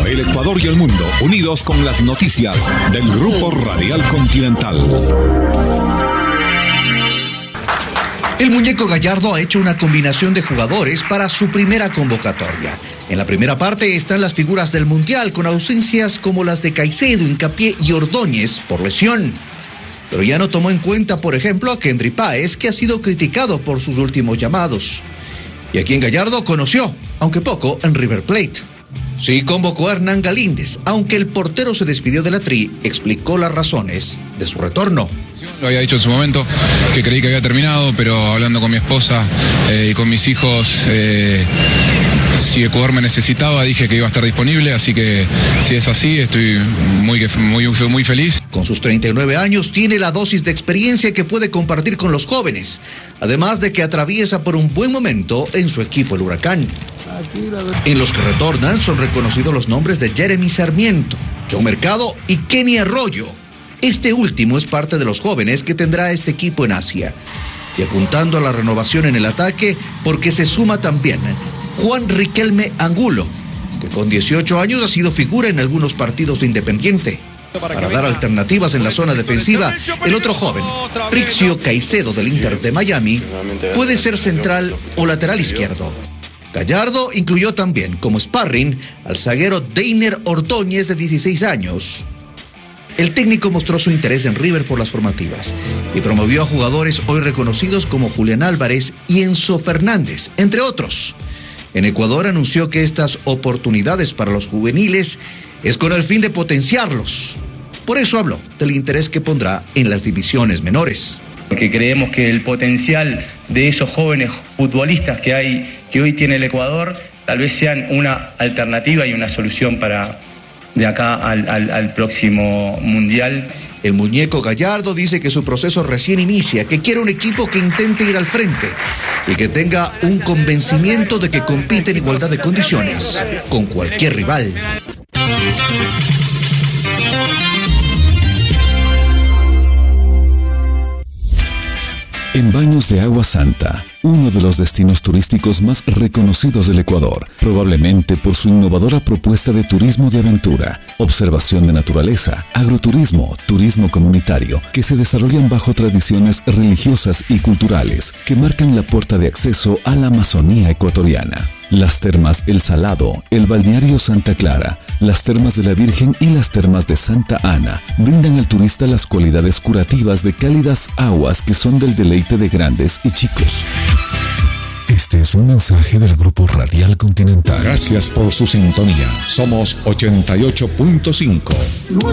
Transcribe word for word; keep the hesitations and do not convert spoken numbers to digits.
El Ecuador y el mundo unidos con las noticias del Grupo Radial Continental. El Muñeco Gallardo ha hecho una combinación de jugadores para su primera convocatoria. En la primera parte están las figuras del Mundial, con ausencias como las de Caicedo, Hincapié y Ordóñez por lesión. Pero ya no tomó en cuenta, por ejemplo, a Kendry Páez, que ha sido criticado por sus últimos llamados. Y a quien Gallardo conoció, aunque poco, en River Plate. Sí convocó a Hernán Galíndez, aunque el portero se despidió de la Tri, explicó las razones de su retorno. Lo había dicho en su momento, que creí que había terminado, pero hablando con mi esposa eh, y con mis hijos, eh, si Ecuador me necesitaba, dije que iba a estar disponible, así que si es así, estoy muy, muy, muy feliz. Con sus treinta y nueve años tiene la dosis de experiencia que puede compartir con los jóvenes, además de que atraviesa por un buen momento en su equipo el Huracán. En los que retornan son reconocidos los nombres de Jeremy Sarmiento, John Mercado y Kenny Arroyo. Este último es parte de los jóvenes que tendrá este equipo en Asia. Y apuntando a la renovación en el ataque, porque se suma también Juan Riquelme Angulo, que con dieciocho años ha sido figura en algunos partidos de Independiente. Para dar alternativas en la zona defensiva, el otro joven, Frixio Caicedo del Inter de Miami, puede ser central o lateral izquierdo. Gallardo incluyó también como sparring al zaguero Deiner Ordóñez, de dieciséis años. El técnico mostró su interés en River por las formativas y promovió a jugadores hoy reconocidos como Julián Álvarez y Enzo Fernández, entre otros. En Ecuador anunció que estas oportunidades para los juveniles es con el fin de potenciarlos. Por eso habló del interés que pondrá en las divisiones menores. Porque creemos que el potencial de esos jóvenes futbolistas que hay, que hoy tiene el Ecuador, tal vez sean una alternativa y una solución para de acá al, al, al próximo Mundial. El Muñeco Gallardo dice que su proceso recién inicia, que quiere un equipo que intente ir al frente y que tenga un convencimiento de que compite en igualdad de condiciones con cualquier rival. En Baños de Agua Santa, uno de los destinos turísticos más reconocidos del Ecuador, probablemente por su innovadora propuesta de turismo de aventura, observación de naturaleza, agroturismo, turismo comunitario, que se desarrollan bajo tradiciones religiosas y culturales que marcan la puerta de acceso a la Amazonía ecuatoriana. Las termas El Salado, el balneario Santa Clara, las termas de la Virgen y las termas de Santa Ana brindan al turista las cualidades curativas de cálidas aguas que son del deleite de grandes y chicos. Este es un mensaje del Grupo Radial Continental. Gracias por su sintonía. Somos ochenta y ocho punto cinco.